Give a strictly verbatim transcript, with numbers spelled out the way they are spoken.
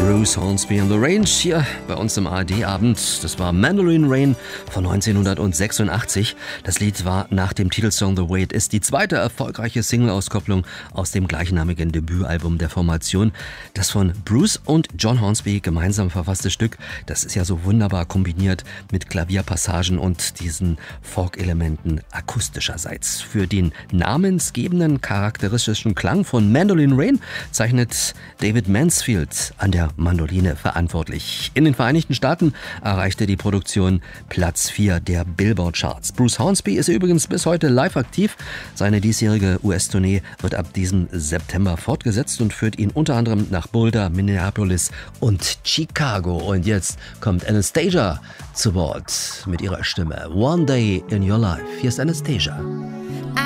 Bruce Hornsby and the Range hier bei uns im A R D-Abend. Das war Mandolin Rain von neunzehnhundertsechsundachtzig. Das Lied war nach dem Titelsong The Way It Is die zweite erfolgreiche Single-Auskopplung aus dem gleichnamigen Debütalbum der Formation. Das von Bruce und John Hornsby gemeinsam verfasste Stück, das ist ja so wunderbar kombiniert mit Klavierpassagen und diesen Folk-Elementen akustischerseits. Für den namensgebenden charakteristischen Klang von Mandolin Rain zeichnet David Mansfield an der Mandoline verantwortlich. In den Vereinigten Staaten erreichte die Produktion Platz vier der Billboard-Charts. Bruce Hornsby ist übrigens bis heute live aktiv. Seine diesjährige U S-Tournee wird ab diesem September fortgesetzt und führt ihn unter anderem nach Boulder, Minneapolis und Chicago. Und jetzt kommt Anastasia zu Wort mit ihrer Stimme. One Day in Your Life. Hier ist Anastasia.